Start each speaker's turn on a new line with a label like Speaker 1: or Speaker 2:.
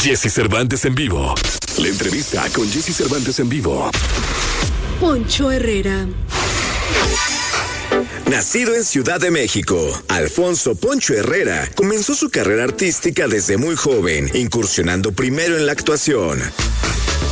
Speaker 1: Jesse Cervantes en vivo. La entrevista con Jesse Cervantes en vivo.
Speaker 2: Poncho Herrera.
Speaker 3: Nacido en Ciudad de México, Alfonso Poncho Herrera comenzó su carrera artística desde muy joven, incursionando primero en la actuación.